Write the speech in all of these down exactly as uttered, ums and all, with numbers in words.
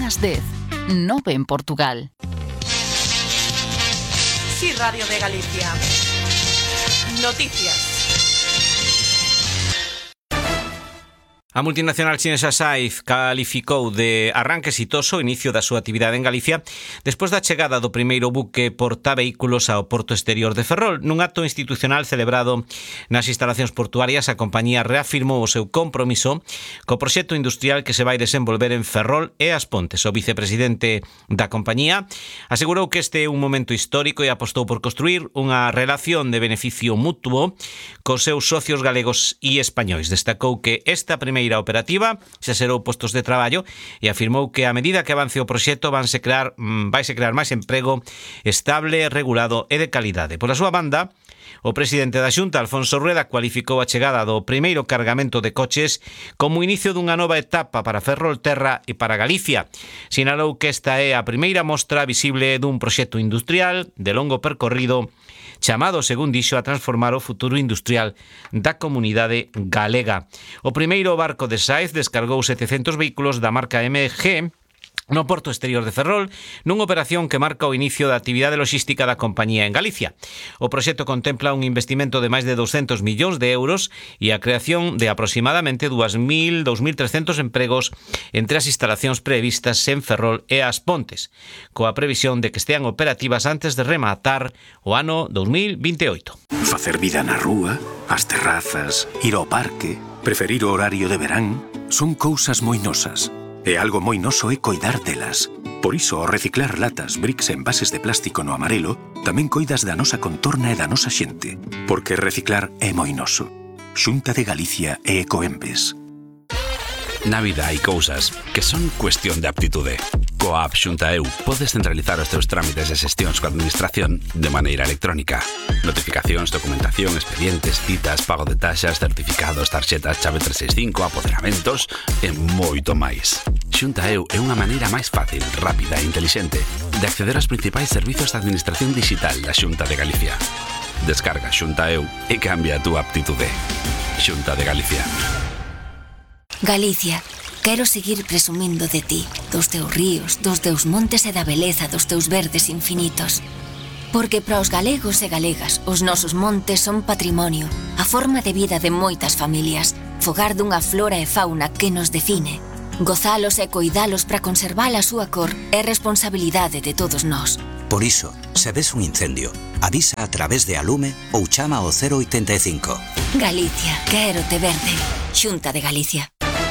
ás dez, nove en Portugal. Sí, Radio de Galicia. Noticias. A multinacional chinesa Saif calificou de arranque exitoso o inicio da súa actividade en Galicia despois da chegada do primeiro buque portavehículos ao porto exterior de Ferrol. Nun acto institucional celebrado nas instalacións portuarias, a compañía reafirmou o seu compromiso co proxecto industrial que se vai desenvolver en Ferrol e As Pontes. O vicepresidente da compañía asegurou que este é un momento histórico e apostou por construir unha relación de beneficio mutuo cos seus socios galegos e españois. Destacou que esta primeira operativa xa xerou postos de traballo e afirmou que a medida que avance o proxecto vanse crear, vaise crear máis emprego estable, regulado e de calidade. Pola súa banda, o presidente da Xunta, Alfonso Rueda, cualificou a chegada do primeiro cargamento de coches como o inicio dunha nova etapa para Ferrolterra e para Galicia. Sinalou que esta é a primeira mostra visible dun proxecto industrial de longo percorrido chamado, según dixo, a transformar o futuro industrial da comunidade galega. O primeiro barco de Saif descargou setecentos vehículos da marca M G no porto exterior de Ferrol, nunha operación que marca o inicio da actividade logística da compañía en Galicia. O proxecto contempla un investimento de máis de doscientos millóns de euros e a creación de aproximadamente dous mil, dous mil trescentos empregos entre as instalacións previstas en Ferrol e As Pontes, coa previsión de que estean operativas antes de rematar o ano dous mil vinte e oito. Facer vida na rúa, as terrazas, ir ao parque, preferir o horario de verán, son cousas moi nosas. E algo moi noso é coidar delas. Por iso, ao reciclar latas, bricks e envases de plástico no amarelo, tamén coidas da nosa contorna e da nosa xente. Porque reciclar é moi noso. Xunta de Galicia e Ecoembes. Na vida hai cousas que son cuestión de aptitude. Coa app Xunta Eu podes centralizar os teus trámites e xestións coa administración de maneira electrónica. Notificacións, documentación, expedientes, citas, pago de taxas, certificados, tarxetas, chave trescentos sesenta e cinco, apoderamentos e moito máis. Xunta Eu é unha maneira máis fácil, rápida e intelixente de acceder aos principais servizos de administración digital da Xunta de Galicia. Descarga Xunta Eu e cambia a túa aptitude. Xunta de Galicia. Galicia, quero seguir presumindo de ti, dos teus ríos, dos teus montes e da beleza dos teus verdes infinitos. Porque para os galegos e galegas, os nosos montes son patrimonio, a forma de vida de moitas familias, fogar dunha flora e fauna que nos define. Gozalos e coidalos para conservar a súa cor é responsabilidade de todos nós. Por iso, se ves un incendio, avisa a través de Alume ou chama ao cero oitenta e cinco. Galicia, quero te verde. Xunta de Galicia.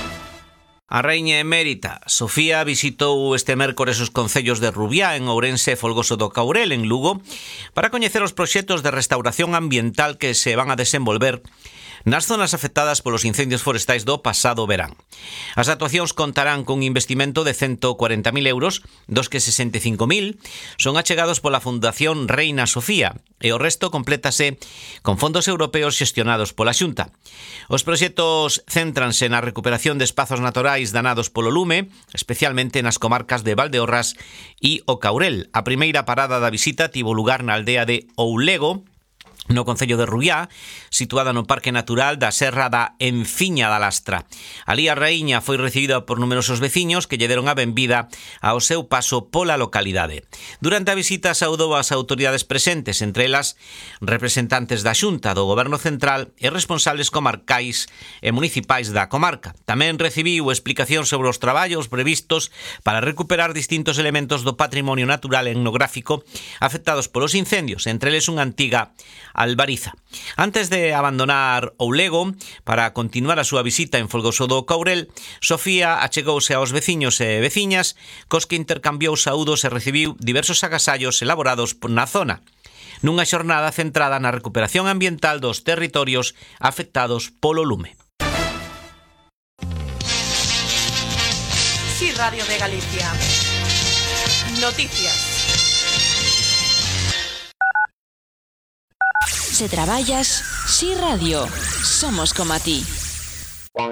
A raíña emérita Sofía visitou este mércores os concellos de Rubiá, en Ourense e Folgoso do Caurel, en Lugo, para coñecer os proxectos de restauración ambiental que se van a desenvolver nas zonas afectadas polos incendios forestais do pasado verán. As actuacións contarán cun investimento de ciento cuarenta mil euros, dos que sesenta e cinco mil son achegados pola Fundación Reina Sofía e o resto complétase con fondos europeos xestionados pola Xunta. Os proxectos céntranse na recuperación de espazos naturais danados polo lume, especialmente nas comarcas de Valdeorras e o Caurel. A primeira parada da visita tivo lugar na aldea de Oulego, no concello de Rubiá, situada no Parque Natural da Serra da Enciña da Lastra. Alí a raíña foi recibida por numerosos veciños que lle deron a benvida ao seu paso pola localidade. Durante a visita saudou as autoridades presentes, entre elas representantes da Xunta, do Goberno Central e responsables comarcais e municipais da comarca. Tamén recibiu explicacións sobre os traballos previstos para recuperar distintos elementos do patrimonio natural e etnográfico afectados polos incendios, entre eles unha antiga Albariza. Antes de abandonar Oulego para continuar a súa visita en Folgoso do Caurel, Sofía achegouse aos veciños e veciñas cos que intercambiou saúdos e recibiu diversos agasallos elaborados na zona, nunha xornada centrada na recuperación ambiental dos territorios afectados polo lume. Sí, Radio de Galicia. Noticias. Se traballas, Sí Radio, somos como a ti.